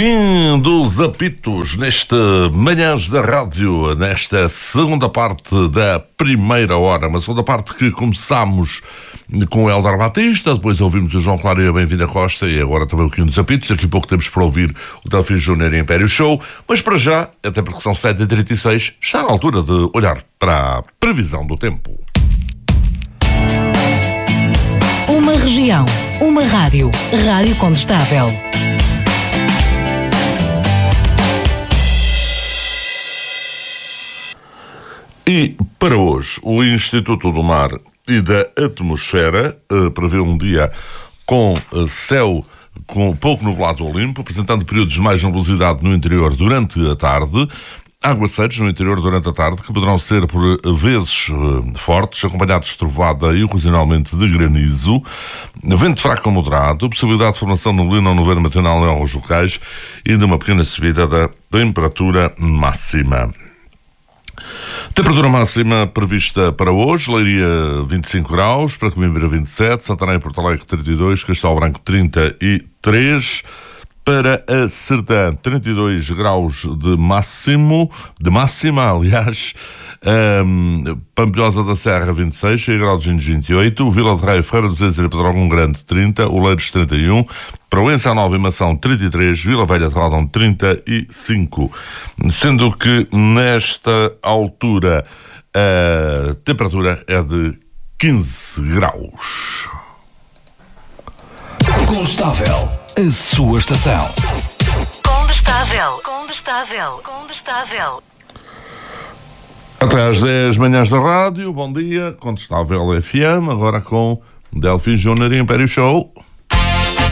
Fim dos apitos neste Manhãs da Rádio, nesta segunda parte da primeira hora. Uma segunda parte que começámos com o Hélder Batista, depois ouvimos o João Claro e a Bem-vinda Costa e agora também o Fim dos apitos. Daqui a pouco temos para ouvir o Delfim Júnior e Império Show, mas para já, até porque são 7h36, está na altura de olhar para a previsão do tempo. Uma região, uma rádio, Rádio Condestável. E para hoje, o Instituto do Mar e da Atmosfera prevê um dia com céu com pouco nublado ou limpo, apresentando períodos de mais nebulosidade no interior durante a tarde, aguaceiros no interior durante a tarde, que poderão ser por vezes fortes, acompanhados de trovada e ocasionalmente de granizo, vento fraco ou moderado, possibilidade de formação de neblina ou nevoeiro matinal em alguns locais e de uma pequena subida da temperatura máxima. Temperatura máxima prevista para hoje: Leiria 25 graus, para Coimbra 27, Santarém e Porto Alegre 32, Castelo Branco 33, para a Sertã 32 graus de máxima, aliás, Pampilhosa da Serra 26, Cheia Grau de Gines 28, Vila de Rei, Feira do Zezer e Pedrógão Grande 30, Oleiros 31, Proença Nova e Mação 33, Vila Velha de Radão 35, sendo que nesta altura a temperatura é de 15 graus. Condestável, a sua estação. Condestável. Até às 10 manhãs da rádio, bom dia, Condestável FM, agora com Delfim Júnior e Império Show.